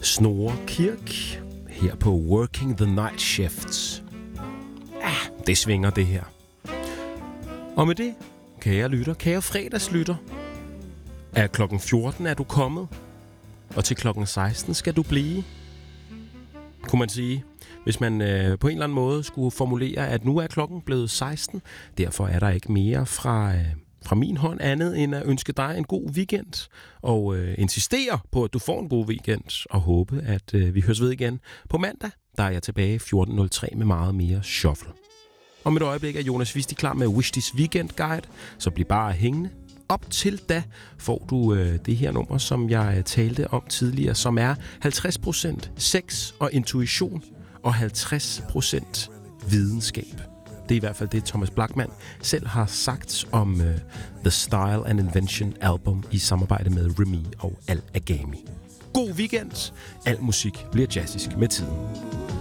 Snorre Kirk her på Working the Night Shifts. Det svinger det her. Og med det, kære lytter, kære fredagslytter, af klokken 14 er du kommet, og til klokken 16 skal du blive, kunne man sige. Hvis man på en eller anden måde skulle formulere, at nu er klokken blevet 16, derfor er der ikke mere fra min hånd andet end at ønske dig en god weekend og insistere på, at du får en god weekend og håbe, at vi høres ved igen på mandag. Der er jeg tilbage 14.03 med meget mere shuffle. Om et øjeblik er Jonas Visti klar med Wishtis Weekend Guide, så bliv bare hængende. Op til da får du det her nummer, som jeg talte om tidligere, som er 50% sex og intuition og 50% videnskab. Det er i hvert fald det, Thomas Blachman selv har sagt om The Style and Invention album i samarbejde med Remy og Al Agami. God weekend! Al musik bliver jazzistisk med tiden.